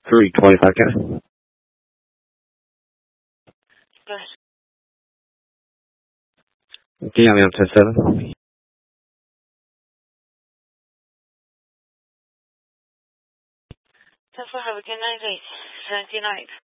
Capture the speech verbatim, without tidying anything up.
three twenty-five, can I? Go ahead. Can you have me on ten seven? ten four, have a good night, eight. seventy-nine.